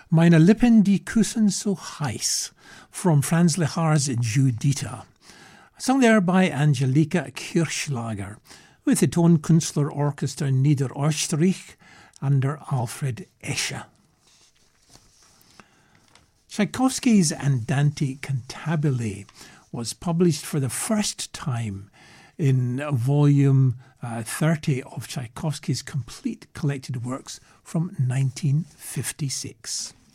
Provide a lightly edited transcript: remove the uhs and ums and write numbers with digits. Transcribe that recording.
Meine Lippen, die küssen so heiß, from Franz Lehar's Judita. Sung there by Angelika Kirchlager, with the Tonkünstler Orchester Niederösterreich under Alfred Escher. Tchaikovsky's Andante Cantabile was published for the first time in volume 30 of Tchaikovsky's complete collected works from 1956.